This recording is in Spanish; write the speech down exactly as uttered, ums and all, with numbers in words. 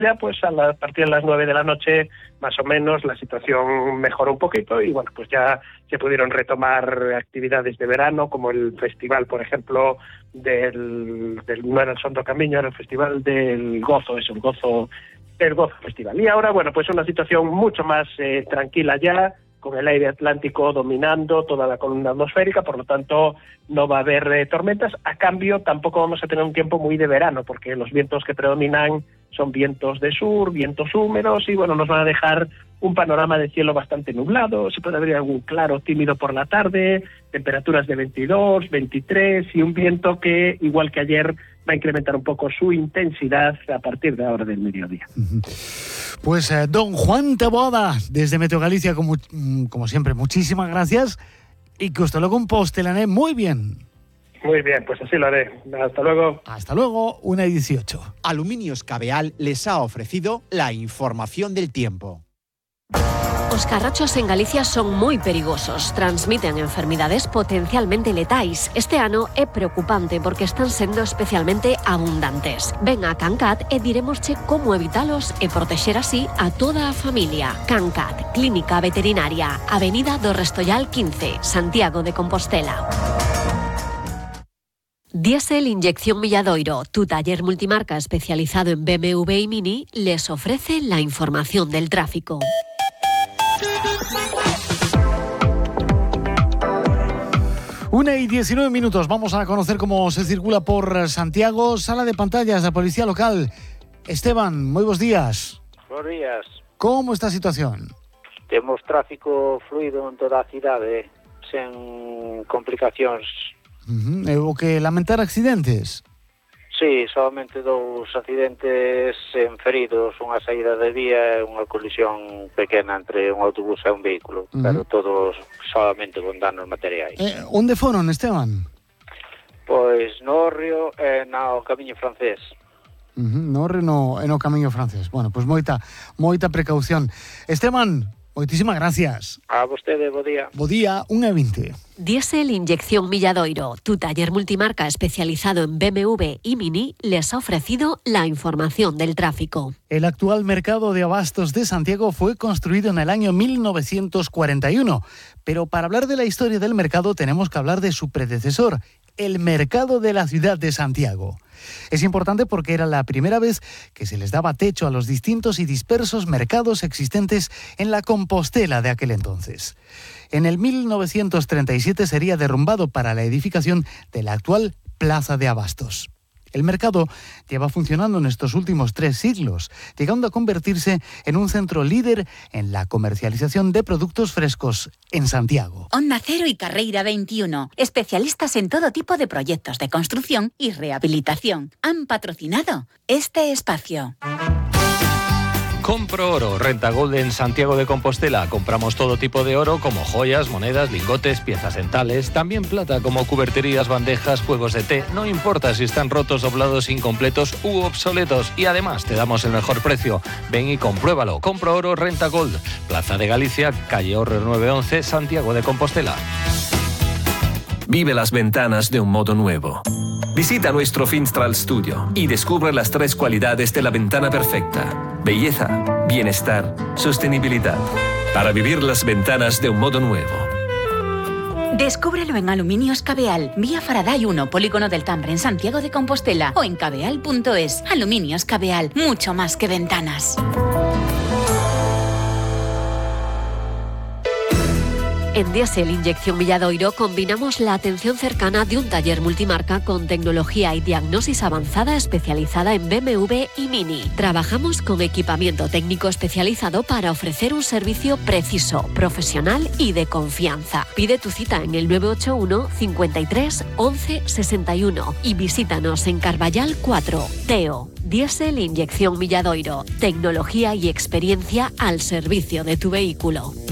Ya pues a, la, a partir de las nueve de la noche más o menos la situación mejoró un poquito y bueno, pues ya se pudieron retomar actividades de verano como el festival, por ejemplo, del, del no era el Son do Camiño, era el festival del Gozo, es el Gozo, el Gozo Festival. Y ahora bueno, pues una situación mucho más eh, tranquila ya, con el aire atlántico dominando toda la columna atmosférica, por lo tanto no va a haber eh, tormentas. A cambio tampoco vamos a tener un tiempo muy de verano, porque los vientos que predominan son vientos de sur, vientos húmedos, y bueno, nos van a dejar un panorama de cielo bastante nublado, se puede abrir algún claro tímido por la tarde, temperaturas de veintidós, veintitrés, y un viento que, igual que ayer, va a incrementar un poco su intensidad a partir de la hora del mediodía. Pues eh, don Juan Taboada, desde Meteo Galicia, como, como siempre, muchísimas gracias, y que usted lo compostelané muy bien. Muy bien, pues así lo haré. Hasta luego. Hasta luego, una y dieciocho. Aluminios Cabeal les ha ofrecido la información del tiempo. Os carrachos en Galicia son moi perigosos, transmiten enfermidades potencialmente letais. Este ano é preocupante porque están sendo especialmente abundantes. Ven a Cancat e diremosche como evitalos e protexer así a toda a familia. Cancat, Clínica Veterinaria, Avenida do Restollal quince, Santiago de Compostela. Diesel Inyección Milladoiro, tu taller multimarca especializado en B M W y Mini, les ofrece la información del tráfico. Una y diecinueve minutos, vamos a conocer cómo se circula por Santiago. Sala de pantallas de Policía Local. Esteban, muy buenos días. Buenos días. ¿Cómo está a situación? Temos tráfico fluido en toda a cidade, sen complicacións. Uh-huh. E o que lamentar accidentes? Sí, solamente dous accidentes en feridos, unha saída de vía e unha colisión pequena entre un autobús e un vehículo, uh-huh. pero todos solamente con danos materiais. Eh, onde foron, Esteban? Pois no Río e no Camiño Francés. Uh-huh. No Río no, e no Camiño Francés. Bueno, pois pues moita, moita precaución. Esteban, moitísimas gracias. A vostede, bo día. Bo día, unha e vinte. Diesel Inyección Milladoiro, tu taller multimarca especializado en B M W y Mini, les ha ofrecido la información del tráfico. El actual mercado de abastos de Santiago fue construido en el año mil novecientos cuarenta y uno, pero para hablar de la historia del mercado tenemos que hablar de su predecesor, el mercado de la ciudad de Santiago. Es importante porque era la primera vez que se les daba techo a los distintos y dispersos mercados existentes en la Compostela de aquel entonces. En el mil novecientos treinta y siete sería derrumbado para la edificación de la actual Plaza de Abastos. El mercado lleva funcionando en estos últimos tres siglos, llegando a convertirse en un centro líder en la comercialización de productos frescos en Santiago. Onda Cero y Carreira veintiuno, especialistas en todo tipo de proyectos de construcción y rehabilitación, han patrocinado este espacio. Compro Oro, Renta Gold en Santiago de Compostela. Compramos todo tipo de oro como joyas, monedas, lingotes, piezas dentales, también plata como cuberterías, bandejas, juegos de té. No importa si están rotos, doblados, incompletos u obsoletos. Y además te damos el mejor precio. Ven y compruébalo. Compro Oro, Renta Gold. Plaza de Galicia, calle Horrer nueve once, Santiago de Compostela. Vive las ventanas de un modo nuevo. Visita nuestro Finstral Studio y descubre las tres cualidades de la ventana perfecta. Belleza, bienestar, sostenibilidad. Para vivir las ventanas de un modo nuevo. Descúbrelo en Aluminios Cabeal, vía Faraday uno, Polígono del Tambre, en Santiago de Compostela, o en cabeal punto es. Aluminios Cabeal, mucho más que ventanas. En Diesel Inyección Milladoiro combinamos la atención cercana de un taller multimarca con tecnología y diagnosis avanzada especializada en B M W y Mini. Trabajamos con equipamiento técnico especializado para ofrecer un servicio preciso, profesional y de confianza. Pide tu cita en el nueve ocho uno, cincuenta y tres, once, sesenta y uno y visítanos en Carballal cuatro. Teo, Diesel Inyección Milladoiro, tecnología y experiencia al servicio de tu vehículo.